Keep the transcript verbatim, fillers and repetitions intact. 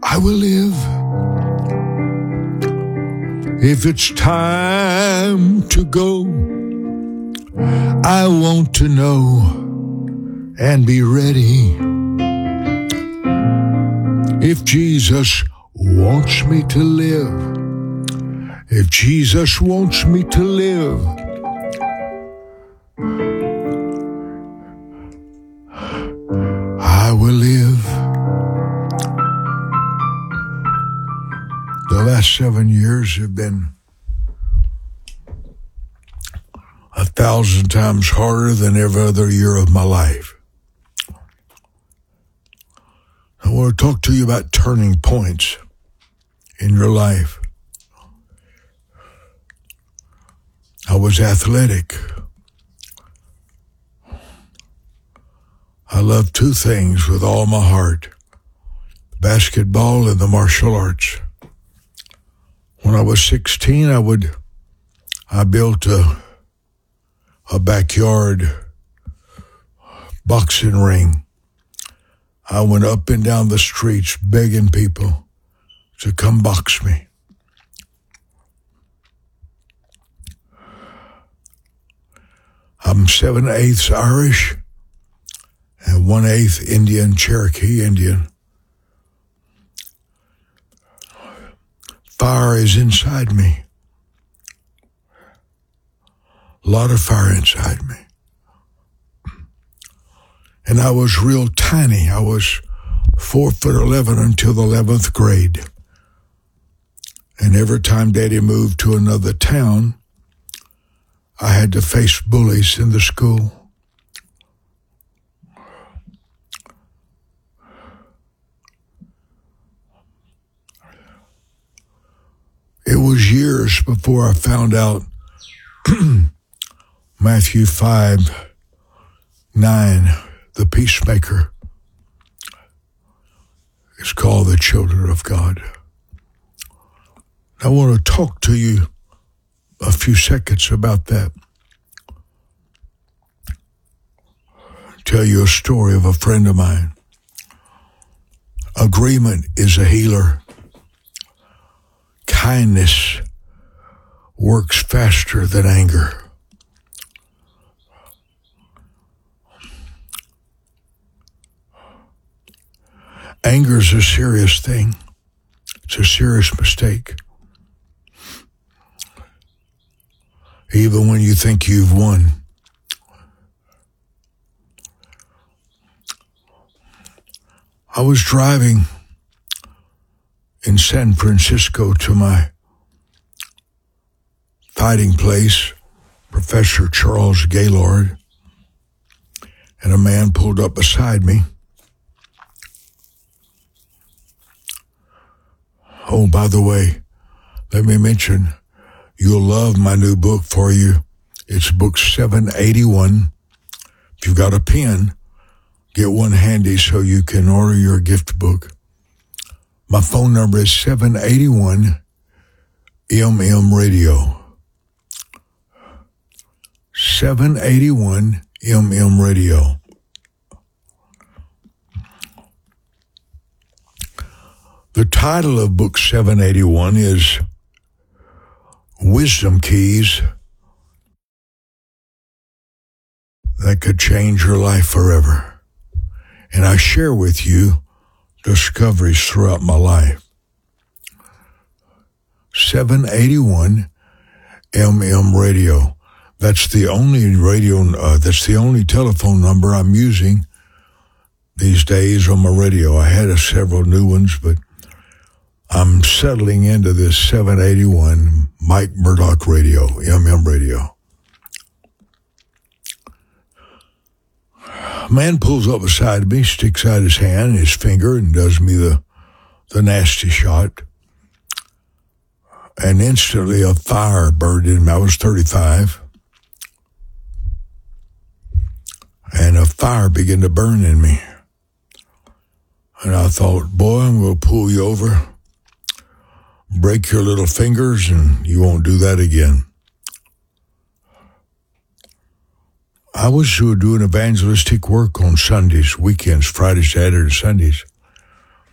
I will live. If it's time to go, I want to know and be ready. If Jesus wants me to live, if Jesus wants me to live, I will live. The last seven years have been a thousand times harder than every other year of my life. I want to talk to you about turning points in your life. I was athletic. I love two things with all my heart: basketball and the martial arts. When I was sixteen, I would, I built a, a backyard boxing ring. I went up and down the streets begging people to come box me. I'm seven-eighths Irish and one-eighth Indian, Cherokee Indian. Fire is inside me. A lot of fire inside me. And I was real tiny. I was four foot eleven until the eleventh grade. And every time Daddy moved to another town, I had to face bullies in the school. It was years before I found out Matthew five nine, the peacemaker, is called the children of God. I want to talk to you a few seconds about that. Tell you a story of a friend of mine. Agreement is a healer. Kindness works faster than anger. Anger is a serious thing. It's a serious mistake. Even when you think you've won. I was driving in San Francisco to my fighting place, Professor Charles Gaylord, and a man pulled up beside me. Oh, by the way, let me mention, you'll love my new book for you. It's book seven eighty-one. If you've got a pen, get one handy so you can order your gift book. My phone number is seven eighty-one M M Radio. seven eighty-one M M Radio. The title of book seven eighty-one is Wisdom Keys That Could Change Your Life Forever. And I share with you discoveries throughout my life. seven eighty-one M M Radio. That's the only radio, uh, that's the only telephone number I'm using these days on my radio. I had a several new ones, but I'm settling into this seven eighty-one Mike Murdoch Radio, M M Radio. A man pulls up beside me, sticks out his hand, his finger, and does me the, the nasty shot. And instantly a fire burned in me. I was thirty-five. And a fire began to burn in me. And I thought, boy, I'm going to pull you over, break your little fingers, and you won't do that again. I was doing evangelistic work on Sundays, weekends, Fridays, Saturdays, Sundays.